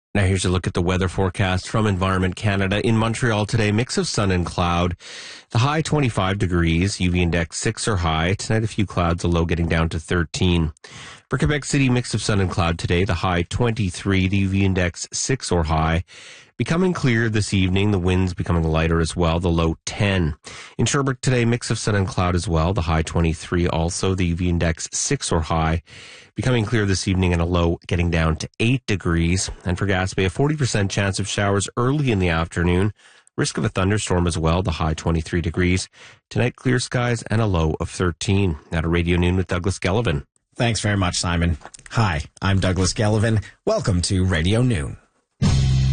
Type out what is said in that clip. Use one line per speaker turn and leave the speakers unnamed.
Now here's a look at the weather forecast from Environment Canada. In Montreal today, mix of sun and cloud. The high 25 degrees, UV index 6 or high. Tonight a few clouds, a low getting down to 13. For Quebec City, mix of sun and cloud today, the high 23, the UV index 6 or high. Becoming clear this evening, the winds becoming lighter as well, the low 10. In Sherbrooke today, mix of sun and cloud as well, the high 23 also, the UV index 6 or high. Becoming clear this evening and a low getting down to 8 degrees. And for Gaspé, a 40% chance of showers early in the afternoon. Risk of a thunderstorm as well, the high 23 degrees. Tonight, clear skies and a low of 13. Now to Radio Noon with Douglas Gellivan.
Thanks very much, Simon. Hi, I'm Douglas Gellivan. Welcome to Radio Noon.